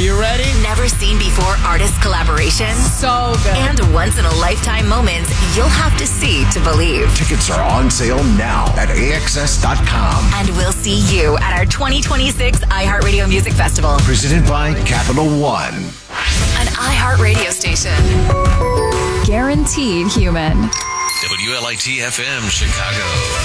you ready? Never seen before artist collaborations. So good. And once-in-a-lifetime moments you'll have to see to believe. Tickets are on sale now at AXS.com. And we'll see you at our 2026 iHeartRadio Music Festival. Presented by Capital One. An iHeartRadio station. Guaranteed human. WLIT FM Chicago.